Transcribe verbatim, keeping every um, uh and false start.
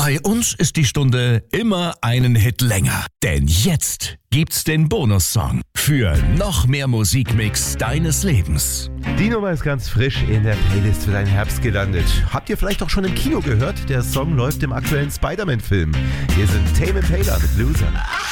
Bei uns ist die Stunde immer einen Hit länger. Denn jetzt gibt's den Bonussong für noch mehr Musikmix deines Lebens. Die Nummer ist ganz frisch in der Playlist für deinen Herbst gelandet. Habt ihr vielleicht auch schon im Kino gehört? Der Song läuft im aktuellen Spider-Man-Film. Hier sind Tame Impala mit Loser.